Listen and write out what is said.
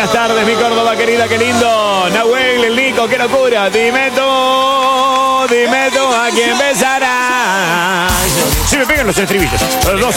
buenas tardes, mi Córdoba querida, qué lindo. Nahuel, el Nico, qué locura. Dime tú, a quién besarás. Se me pegan los estribillos. Los dos